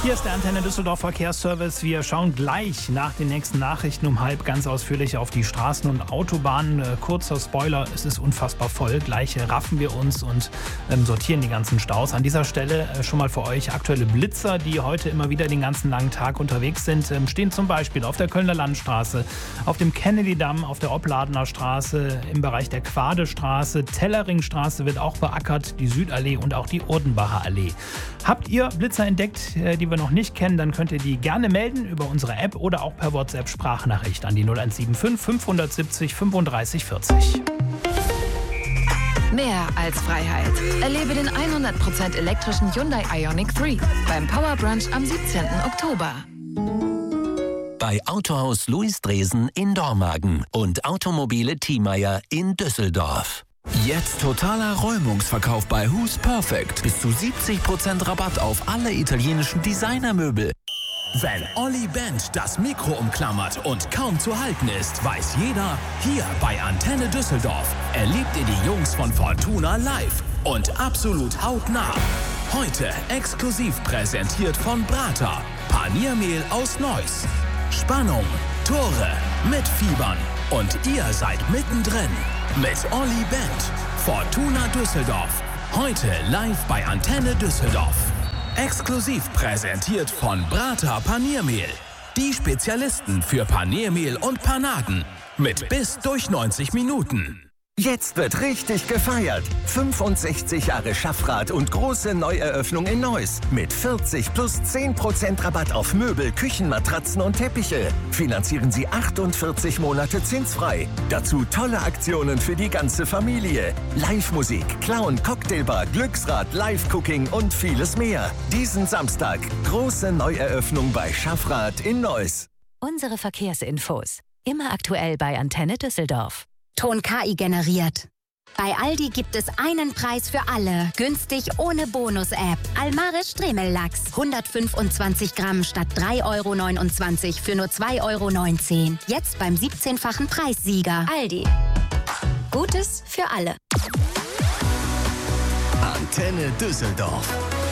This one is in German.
Hier ist der Antenne Düsseldorf Verkehrsservice. Wir schauen gleich nach den nächsten Nachrichten um 12 ganz ausführlich auf die Straßen und Autobahnen. Kurzer Spoiler, es ist unfassbar voll. Gleich raffen wir uns und sortieren die ganzen Staus. An dieser Stelle schon mal für euch aktuelle Blitzer, die heute immer wieder den ganzen langen Tag unterwegs sind. Stehen zum Beispiel auf der Kölner Landstraße, auf dem Kennedy-Damm, auf der Opladener Straße, im Bereich der Quadestraße, Telleringstraße wird auch beackert, die Südallee und auch die Urdenbacher Allee. Habt ihr Blitzer entdeckt, die wir noch nicht kennen, dann könnt ihr die gerne melden über unsere App oder auch per WhatsApp-Sprachnachricht an die 0175 570 35 40. Mehr als Freiheit. Erlebe den 100% elektrischen Hyundai Ioniq 3 beim Power Brunch am 17. Oktober. Bei Autohaus Louis Dresen in Dormagen und Automobile Thiemeyer in Düsseldorf. Jetzt totaler Räumungsverkauf bei Who's Perfect. Bis zu 70% Rabatt auf alle italienischen Designermöbel. Wenn Olli Band das Mikro umklammert und kaum zu halten ist, weiß jeder, hier bei Antenne Düsseldorf erlebt ihr die Jungs von Fortuna live und absolut hautnah. Heute exklusiv präsentiert von Brata, Paniermehl aus Neuss. Spannung, Tore, mitfiebern und ihr seid mittendrin. Mit Olli Band, Fortuna Düsseldorf. Heute live bei Antenne Düsseldorf. Exklusiv präsentiert von Brata Paniermehl. Die Spezialisten für Paniermehl und Panaden. Mit bis durch 90 Minuten. Jetzt wird richtig gefeiert. 65 Jahre Schaffrath und große Neueröffnung in Neuss. Mit 40 plus 10% Rabatt auf Möbel, Küchenmatratzen und Teppiche. Finanzieren Sie 48 Monate zinsfrei. Dazu tolle Aktionen für die ganze Familie. Live-Musik, Clown, Cocktailbar, Glücksrad, Live-Cooking und vieles mehr. Diesen Samstag große Neueröffnung bei Schaffrath in Neuss. Unsere Verkehrsinfos. Immer aktuell bei Antenne Düsseldorf. Ton KI generiert. Bei Aldi gibt es einen Preis für alle. Günstig ohne Bonus-App. Almaris Stremellachs. 125 Gramm statt 3,29 € für nur 2,19 €. Jetzt beim 17-fachen Preissieger. Aldi. Gutes für alle. Antenne Düsseldorf.